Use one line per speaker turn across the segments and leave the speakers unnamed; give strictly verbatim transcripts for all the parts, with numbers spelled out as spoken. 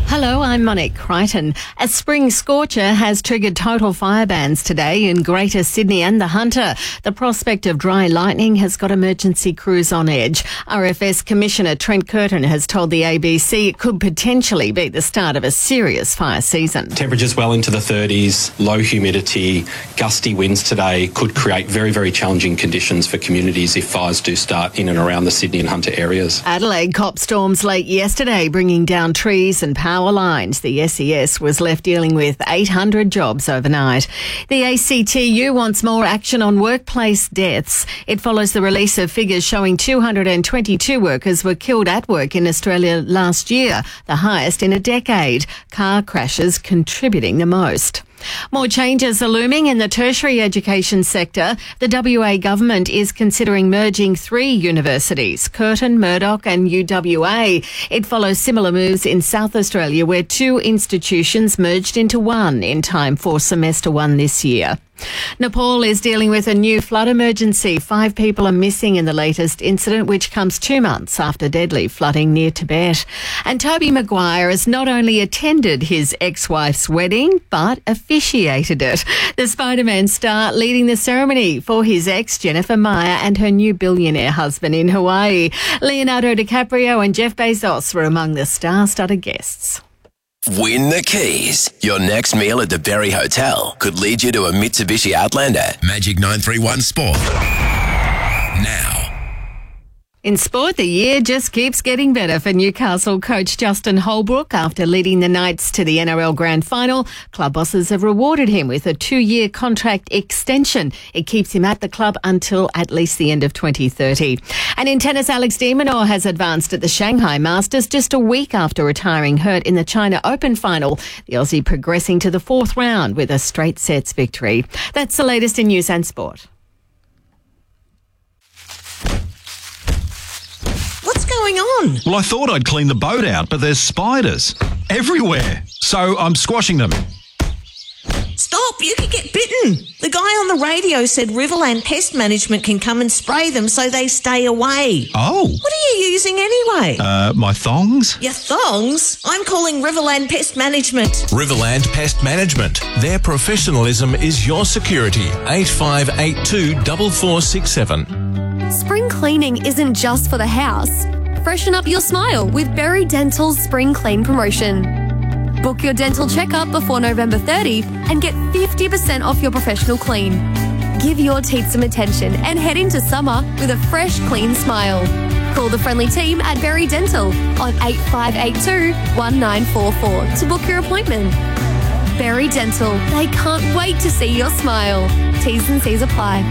Hello, I'm Monique Crichton. A spring scorcher has triggered total fire bans today in Greater Sydney and the Hunter. The prospect of dry lightning has got emergency crews on edge. R F S Commissioner Trent Curtin has told the A B C it could potentially be the start of a serious fire season.
Temperatures well into the thirties, low humidity, gusty winds today could create very, very challenging conditions for communities if fires do start in and around the Sydney and Hunter areas.
Adelaide copped storms late yesterday, bringing down trees and power lines. The S E S was left dealing with eight hundred jobs overnight. The A C T U wants more action on workplace deaths. It follows the release of figures showing two hundred twenty-two workers were killed at work in Australia last year, the highest in a decade. Car crashes contributing the most. More changes are looming in the tertiary education sector. The W A government is considering merging three universities, Curtin, Murdoch and U W A. It follows similar moves in South Australia where two institutions merged into one in time for semester one this year. Nepal is dealing with a new flood emergency. Five people are missing in the latest incident, which comes two months after deadly flooding near Tibet. And Toby Maguire has not only attended his ex-wife's wedding, but officiated it. The Spider-Man star leading the ceremony for his ex, Jennifer Meyer, and her new billionaire husband in Hawaii. Leonardo DiCaprio and Jeff Bezos were among the star-studded guests.
Win the keys. Your next meal at the Berry Hotel could lead you to a Mitsubishi Outlander. Magic nine three one Sport. Now.
In sport, the year just keeps getting better for Newcastle coach Justin Holbrook. After leading the Knights to the N R L Grand Final, club bosses have rewarded him with a two-year contract extension. It keeps him at the club until at least the end of twenty thirty. And in tennis, Alex de Minaur has advanced at the Shanghai Masters just a week after retiring hurt in the China Open final. The Aussie progressing to the fourth round with a straight sets victory. That's the latest in news and sport.
What's going on?
Well, I thought I'd clean the boat out, but there's spiders everywhere. So I'm squashing them.
Stop, you could get bitten. The guy on the radio said Riverland Pest Management can come and spray them so they stay away.
Oh.
What are you using anyway?
Uh, my thongs?
Your thongs? I'm calling Riverland Pest Management.
Riverland Pest Management. Their professionalism is your security. eight five eight two, four four six seven.
Spring cleaning isn't just for the house. Freshen up your smile with Berry Dental's Spring Clean promotion. Book your dental checkup before November thirtieth and get fifty percent off your professional clean. Give your teeth some attention and head into summer with a fresh, clean smile. Call the friendly team at Berry Dental on eight five eight two, one nine four four to book your appointment. Berry Dental, they can't wait to see your smile. T's and C's apply.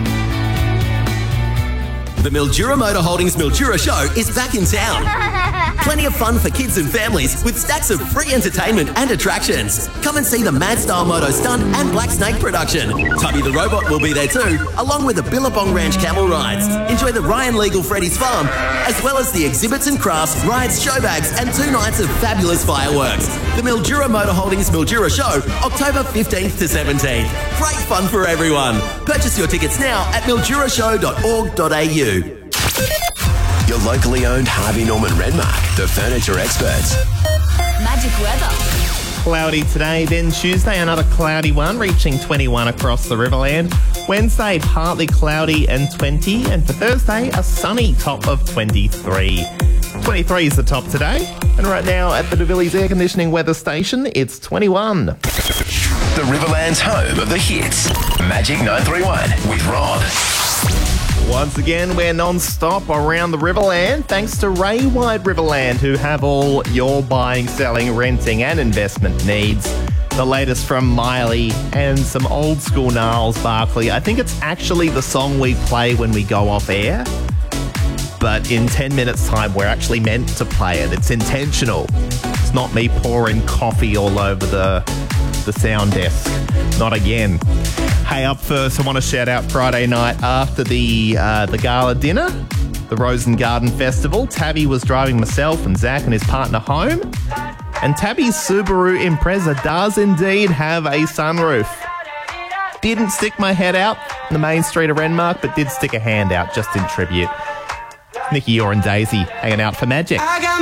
The Mildura Motor Holdings Mildura Show is back in town. Plenty of fun for kids and families with stacks of free entertainment and attractions. Come and see the Mad Style Moto Stunt and Black Snake production. Tubby the Robot will be there too, along with the Billabong Ranch camel rides. Enjoy the Ryan Legal Freddy's Farm, as well as the exhibits and crafts, rides, show bags, and two nights of fabulous fireworks. The Mildura Motor Holdings Mildura Show, October fifteenth to seventeenth. Great fun for everyone. Purchase your tickets now at mildura show dot org dot a u.
Your locally owned Harvey Norman Redmark, the furniture experts.
Magic weather.
Cloudy today, then Tuesday another cloudy one, reaching twenty-one across the Riverland. Wednesday partly cloudy and twenty, and for Thursday a sunny top of twenty-three. twenty-three is the top today, and right now at the De Villiers Air Conditioning weather station it's twenty-one.
The Riverland's home of the hits. Magic nine three one with Rod.
Once again, we're non-stop around the Riverland, thanks to Ray White Riverland, who have all your buying, selling, renting and investment needs. The latest from Miley and some old school Gnarls Barkley. I think it's actually the song we play when we go off air, but in ten minutes time we're actually meant to play it. It's intentional. It's not me pouring coffee all over the, the sound desk. Not again. Hey, up first, I want to shout out Friday night after the uh, the gala dinner, the Rose and Garden Festival. Tabby was driving myself and Zach and his partner home. And Tabby's Subaru Impreza does indeed have a sunroof. Didn't stick my head out in the main street of Renmark, but did stick a hand out just in tribute. Nikki Orr and Daisy hanging out for Magic.